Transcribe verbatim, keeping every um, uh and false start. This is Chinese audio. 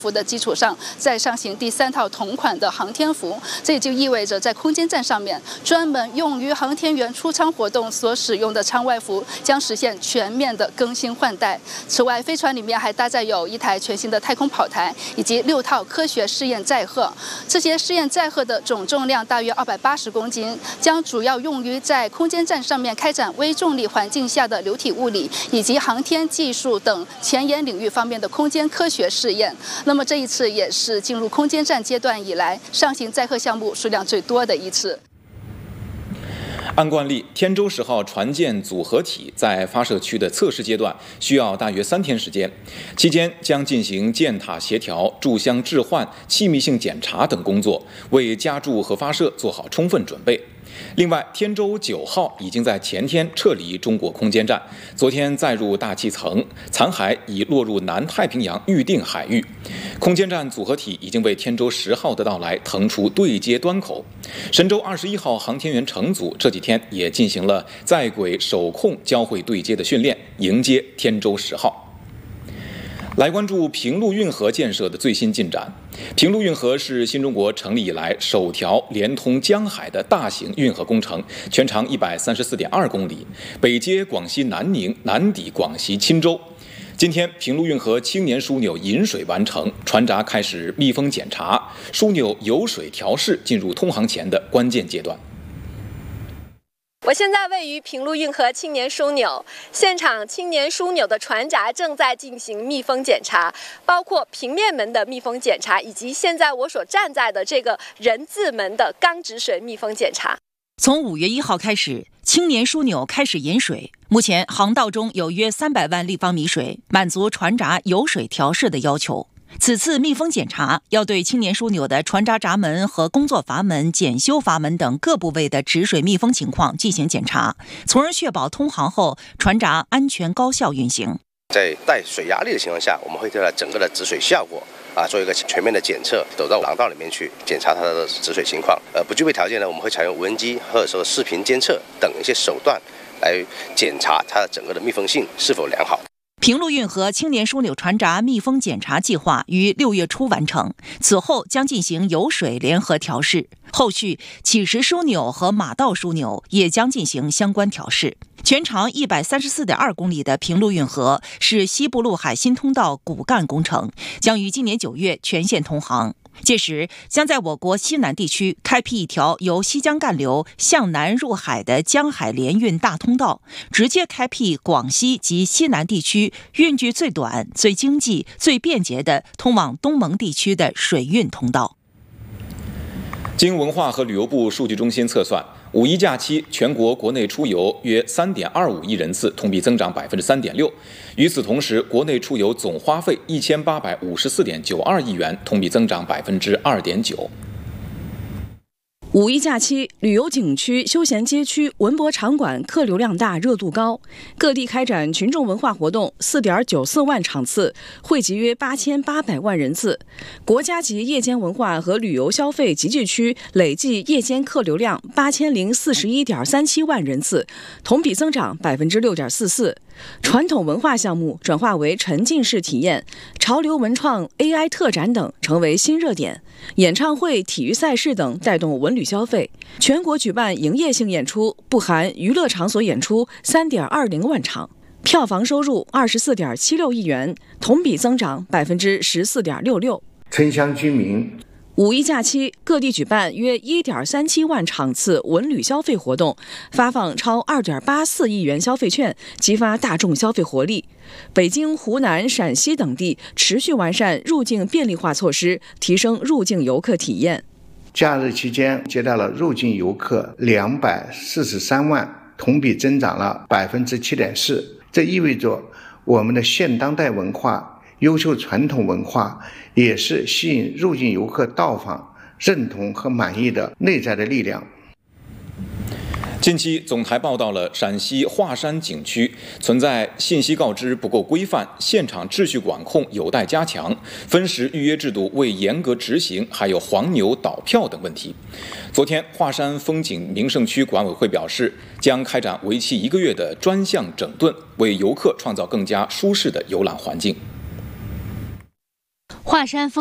服的基础上，再上行第三套同款的航天服，这也就意味着在空间站上面，专门用于航天员出舱活动所使用的舱外服将实现全面的更新换代。此外，飞船里面还搭载有一台全新的太空跑台，以及六套科学试验载荷。这些试验载荷的总重量大约二百八十公斤，将主要用于在空间站上面开展微重力环境下的流体物理以及航天技术等前沿领域方面的空间科学试验。那么这一次也是进入空间站阶段以来上行载荷项目数量最多的一次。 按惯例，天舟十号船舰组合体在发射区的测试阶段需要大约三天时间，期间将进行舰塔协调、贮箱置换、气密性检查等工作，为加注和发射做好充分准备。另外，天舟九号已经在前天撤离中国空间站，昨天载入大气层，残骸已落入南太平洋预定海域。空间站组合体已经为天舟十号的到来腾出对接端口。神舟二十一号航天员乘组这几天也进行了在轨手控交会对接的训练，迎接天舟十号。来关注平陆运河建设的最新进展。平陆运河是新中国成立以来首条连通江海的大型运河工程，全长一百三十四点二公里，北接广西南宁，南抵广西钦州。今天，平陆运河青年枢纽引水完成，船闸开始密封检查，枢纽油水调试进入通航前的关键阶段。 我现在位于平陆运河青年枢纽，现场青年枢纽的船闸正在进行密封检查，包括平面门的密封检查，以及现在我所站在的这个人字门的钢止水密封检查。 从五月一号开始，青年枢纽开始引水，目前航道中有约三百万立方米水，满足船闸油水调试的要求。此次密封检查要对青年枢纽的船闸闸门和工作阀门、检修阀门等各部位的止水密封情况进行检查，从而确保通航后船闸安全高效运行。 在带水压力的情况下，我们会对它整个的止水效果啊做一个全面的检测，走到廊道里面去检查它的止水情况。呃，不具备条件呢，我们会采用无人机或者说视频监测等一些手段来检查它的整个的密封性是否良好。 平陆运河青年枢纽船闸密封检查计划于六月初完成，此后将进行油水联合调试，后续起石枢纽和马道枢纽也将进行相关调试。全长一百三十四点二公里的平陆运河是西部陆海新通道骨干工程，将于今年九月全线通航。届时将在我国西南地区开辟一条由西江干流向南入海的江海联运大通道，直接开辟广西及西南地区运距最短、最经济、最便捷的通往东盟地区的水运通道。 经文化和旅游部数据中心测算，五一假期全国国内出游约三点二五亿人次，同比增长百分之三点六。与此同时，国内出游总花费一千八百五十四点九二亿元，同比增长百分之二点九。 五一假期，旅游景区、休闲街区、文博场馆客流量大、热度高，各地开展群众文化活动四点九四万场次，汇集约八千八百万人次。国家级夜间文化和旅游消费集聚区累计夜间客流量八千零四十一点三七万人次，同比增长百分之六点四四。传统文化项目转化为沉浸式体验，潮流文创、A I 特展等成为新热点，演唱会、体育赛事等带动文旅消费。全国举办营业性演出（不含娱乐场所演出）三点二零万场，票房收入二十四点七六亿元，同比增长百分之十四点六六。 城乡居民。 五一假期，各地举办约一点三七万场次文旅消费活动，发放超二点八四亿元消费券，激发大众消费活力。北京、湖南、陕西等地持续完善入境便利化措施，提升入境游客体验。 假日期间接待了入境游客两百四十三万，同比增长了百分之七点四。这意味着我们的现当代文化、优秀传统文化也是吸引入境游客到访、认同和满意的内在的力量。 近期，总台报道了陕西华山景区存在信息告知不够规范、现场秩序管控有待加强、分时预约制度未严格执行，还有黄牛倒票等问题。昨天，华山风景名胜区管委会表示，将开展为期一个月的专项整顿，为游客创造更加舒适的游览环境。 华山风